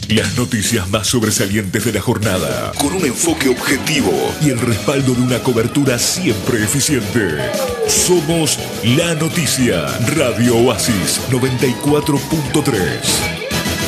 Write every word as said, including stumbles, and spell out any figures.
Las noticias más sobresalientes de la jornada, con un enfoque objetivo y el respaldo de una cobertura siempre eficiente. Somos La Noticia, Radio Oasis noventa y cuatro punto tres.